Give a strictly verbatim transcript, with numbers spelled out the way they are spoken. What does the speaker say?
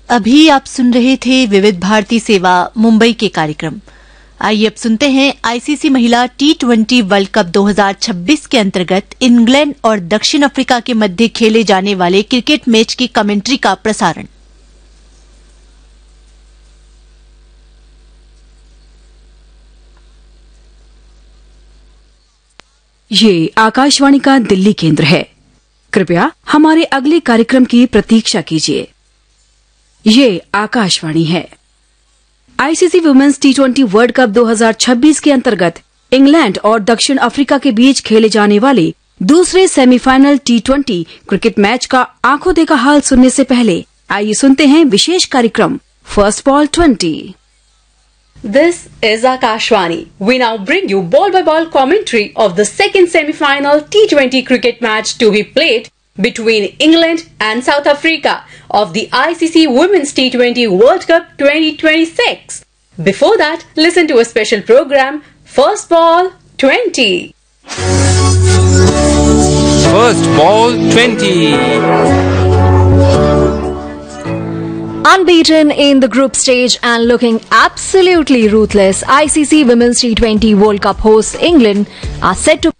अभी आप सुन रहे थे विविध भारती सेवा मुंबई के कार्यक्रम। आइए अब सुनते हैं आईसीसी महिला टी ट्वेंटी वर्ल्ड कप दो हज़ार छब्बीस के अंतर्गत इंग्लैंड और दक्षिण अफ्रीका के मध्य खेले जाने वाले क्रिकेट मैच की कमेंट्री का प्रसारण। ये आकाशवाणी का दिल्ली केंद्र है। कृपया हमारे अगले कार्यक्रम की प्रतीक्षा कीजिए। ये आकाशवाणी है। ICC women's T twenty world cup दो हज़ार छब्बीस के अंतर्गत इंग्लैंड और दक्षिण अफ्रीका के बीच खेले जाने वाले दूसरे semifinal T twenty cricket match का आंखों देखा हाल सुनने से पहले आइए सुनते हैं विशेष कार्यक्रम first ball twenty. This is Akashvani. We now bring you ball-by-ball commentary of the second semi-final T twenty cricket match to be played between England and South Africa of the I C C Women's T twenty World Cup twenty twenty-six. Before that, listen to a special program, First Ball twenty. First Ball twenty. Unbeaten in the group stage and looking absolutely ruthless, I C C Women's T twenty World Cup hosts England are set to